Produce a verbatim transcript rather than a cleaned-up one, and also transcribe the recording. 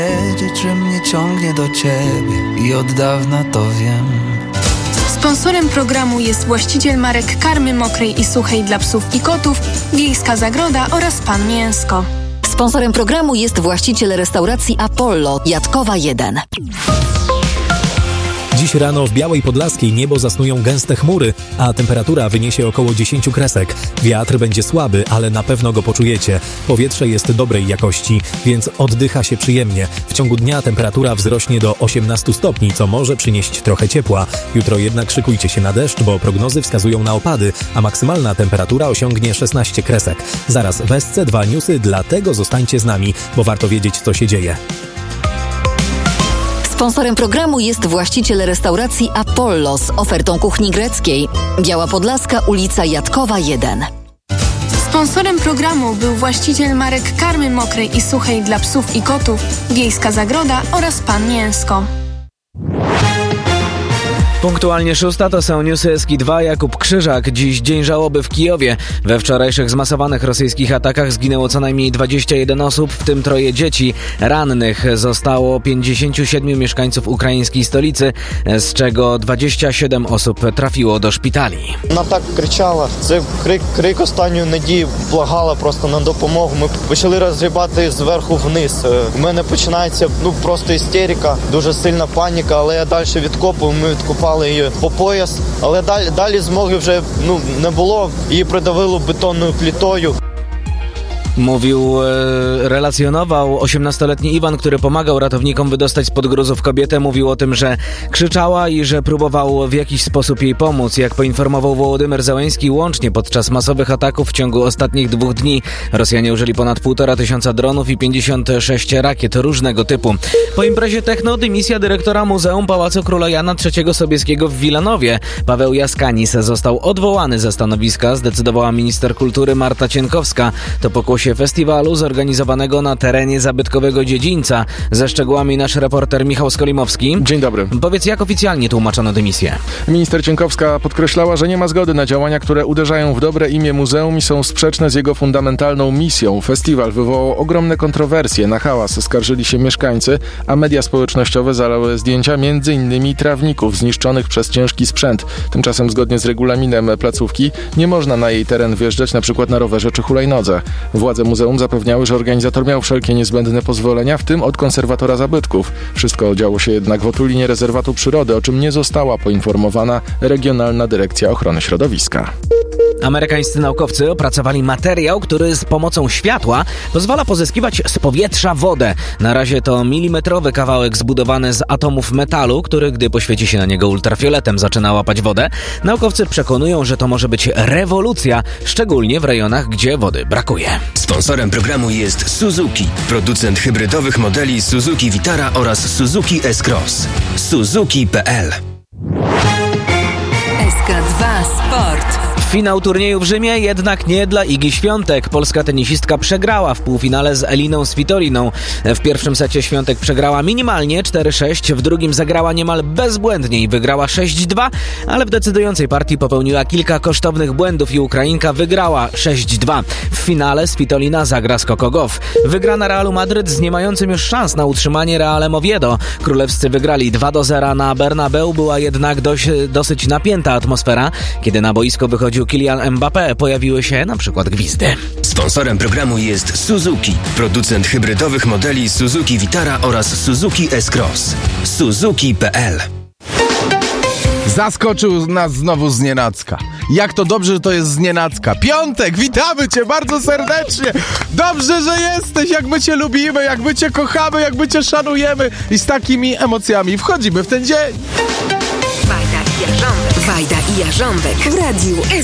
Wiedzieć, że mnie ciągnie do ciebie i od dawna to wiem. Sponsorem programu jest właściciel marek karmy mokrej i suchej dla psów i kotów, Wiejska Zagroda oraz Pan Mięsko. Sponsorem programu jest właściciel restauracji Apollo, Jatkowa jeden. Dziś rano w Białej Podlaskiej niebo zasnują gęste chmury, a temperatura wyniesie około dziesięć kresek. Wiatr będzie słaby, ale na pewno go poczujecie. Powietrze jest dobrej jakości, więc oddycha się przyjemnie. W ciągu dnia temperatura wzrośnie do osiemnaście stopni, co może przynieść trochę ciepła. Jutro jednak szykujcie się na deszcz, bo prognozy wskazują na opady, a maksymalna temperatura osiągnie szesnaście kresek. Zaraz w S C dwa newsy, dlatego zostańcie z nami, bo warto wiedzieć, co się dzieje. Sponsorem programu jest właściciel restauracji Apollo z ofertą kuchni greckiej. Biała Podlaska, ulica Jatkowa jeden. Sponsorem programu był właściciel marek karmy mokrej i suchej dla psów i kotów, Wiejska Zagroda oraz Pan Mięsko. Punktualnie szósta to są newsy S K dwa. Jakub Krzyżak. Dziś dzień żałoby w Kijowie. We wczorajszych zmasowanych rosyjskich atakach zginęło co najmniej dwadzieścia jeden osób, w tym troje dzieci. Rannych zostało pięćdziesięciu siedmiu mieszkańców ukraińskiej stolicy, z czego dwadzieścia siedem osób trafiło do szpitali. Вона так кричала, це крик, крик останньої надії, благала просто на допомогу. Ми почали розгрібати зверху вниз. У мене починається ну просто істерика, дуже сильна паніка, але я далі відкопую, ми відкопали її по пояс, але далі, далі змоги вже ну, не було, її придавило бетонною плитою. Mówił, e, relacjonował osiemnastoletni Iwan, który pomagał ratownikom wydostać spod gruzów kobietę. Mówił o tym, że krzyczała i że próbował w jakiś sposób jej pomóc. Jak poinformował Wołodymyr Zełenski, łącznie podczas masowych ataków w ciągu ostatnich dwóch dni Rosjanie użyli ponad półtora tysiąca dronów i pięćdziesiąt sześć rakiet różnego typu. Po imprezie techno dymisja dyrektora Muzeum Pałacu Króla Jana trzeciego Sobieskiego w Wilanowie. Paweł Jaskanis został odwołany ze stanowiska, zdecydowała minister kultury Marta Cienkowska. To pokłosie festiwalu zorganizowanego na terenie zabytkowego dziedzińca. Ze szczegółami nasz reporter Michał Skolimowski. Dzień dobry. Powiedz, jak oficjalnie tłumaczono dymisję? Minister Cienkowska podkreślała, że nie ma zgody na działania, które uderzają w dobre imię muzeum i są sprzeczne z jego fundamentalną misją. Festiwal wywołał ogromne kontrowersje. Na hałas skarżyli się mieszkańcy, a media społecznościowe zalały zdjęcia między innymi trawników zniszczonych przez ciężki sprzęt. Tymczasem zgodnie z regulaminem placówki nie można na jej teren wjeżdżać na przykład na rowerze czy hulajnodze. Władze muzeum zapewniały, że organizator miał wszelkie niezbędne pozwolenia, w tym od konserwatora zabytków. Wszystko działo się jednak w otulinie rezerwatu przyrody, o czym nie została poinformowana Regionalna Dyrekcja Ochrony Środowiska. Amerykańscy naukowcy opracowali materiał, który z pomocą światła pozwala pozyskiwać z powietrza wodę. Na razie to milimetrowy kawałek zbudowany z atomów metalu, który, gdy poświeci się na niego ultrafioletem, zaczyna łapać wodę. Naukowcy przekonują, że to może być rewolucja, szczególnie w rejonach, gdzie wody brakuje. Sponsorem programu jest Suzuki, producent hybrydowych modeli Suzuki Vitara oraz Suzuki S-Cross. Suzuki kropka p l. S K dwa Sport. Finał turnieju w Rzymie jednak nie dla Igi Świątek. Polska tenisistka przegrała w półfinale z Eliną Svitoliną. W pierwszym secie Świątek przegrała minimalnie cztery sześć, w drugim zagrała niemal bezbłędnie i wygrała sześć dwa, ale w decydującej partii popełniła kilka kosztownych błędów i Ukrainka wygrała sześć dwa. W finale Svitolina zagra z Coco Gauff. Wygrana Realu Madryt z nie mającym już szans na utrzymanie Realem Oviedo. Królewscy wygrali dwa do zera na Bernabeu, była jednak dość, dosyć napięta atmosfera. Kiedy na boisko wychodził Kylian Mbappé, pojawiły się na przykład gwizdy. Sponsorem programu jest Suzuki, producent hybrydowych modeli Suzuki Vitara oraz Suzuki S-Cross. Suzuki kropka p l. Zaskoczył nas znowu znienacka. Jak to dobrze, że to jest znienacka. Piątek, witamy cię bardzo serdecznie. Dobrze, że jesteś, jak my cię lubimy, jak my cię kochamy, jak my cię szanujemy i z takimi emocjami wchodzimy w ten dzień. Wajda i Jarząbek. Wajda i Jarząbek w radiu